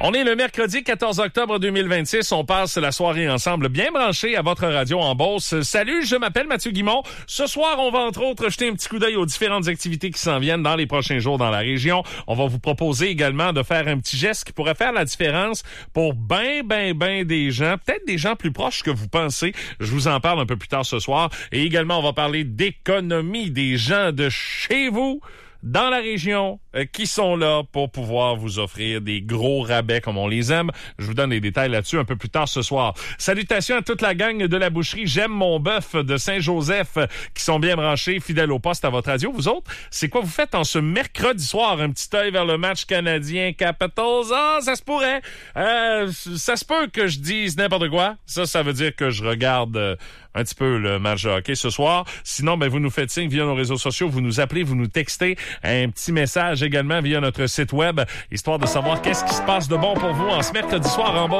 On est le mercredi 14 octobre 2026. On passe la soirée ensemble, bien branchés à votre radio en Beauce. Salut, je m'appelle Mathieu Guimond. Ce soir, on va entre autres jeter un petit coup d'œil aux différentes activités qui s'en viennent dans les prochains jours dans la région. On va vous proposer également de faire un petit geste qui pourrait faire la différence pour ben des gens, peut-être des gens plus proches que vous pensez. Je vous en parle un peu plus tard ce soir. Et également, on va parler d'économie, des gens de chez vous, dans la région, qui sont là pour pouvoir vous offrir des gros rabais comme on les aime. Je vous donne des détails là-dessus un peu plus tard ce soir. Salutations à toute la gang de la boucherie J'aime mon bœuf de Saint-Joseph qui sont bien branchés, fidèles au poste à votre radio. Vous autres, c'est quoi vous faites en ce mercredi soir? Un petit œil vers le match canadien Capitals? Ah, ça se pourrait. Ça se peut que je dise n'importe quoi. Ça veut dire que je regarde un petit peu le match de hockey ce soir. Sinon, vous nous faites signe via nos réseaux sociaux, vous nous appelez, vous nous textez un petit message également via notre site web, histoire de savoir qu'est-ce qui se passe de bon pour vous en ce mercredi soir en bas.